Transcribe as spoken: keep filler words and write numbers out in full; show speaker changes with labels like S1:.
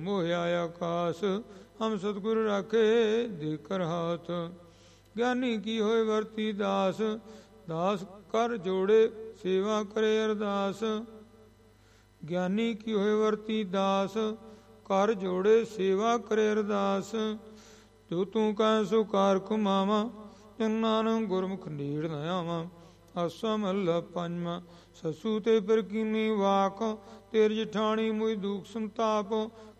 S1: ਮੋਹਿਆ ਆਕਾਸ, ਹਮ ਸਤਿਗੁਰ ਰਾਖੇ ਦੇ ਕਰ ਹਾਥ। ਗਿਆਨੀ ਕੀ ਹੋਏ ਵਰਤੀ ਦਾਸ, ਦਾਸ ਕਰ ਜੋੜੇ ਸੇਵਾ ਕਰੇ ਅਰਦਾਸ। ਗਿਆਨੀ ਕੀ ਹੋਏ ਵਰਤੀ ਦਾਸ, ਕਰ ਜੋੜੇ ਸੇਵਾ ਕਰੇ ਅਰਦਾਸ। ਜੋ ਤੂੰ ਕਹਿ ਸੋ ਕਾਰ ਕਮਾਵਾਂ, ਜਨ ਨਾਨਕ ਗੁਰਮੁਖ ਨੇੜ ਨ ਆਵਾਂ। ਆਸਾ ਮਹੱਲਾ ਪੰਜਵਾਂ। ਸੱਸੂ ਤੇ ਪਰ ਕੀਨੀ ਵਾਕ, ਤੇਰੀ ਜਠਾਣੀ ਮੁਝ ਦੁਖ ਸੰਤਾਪ।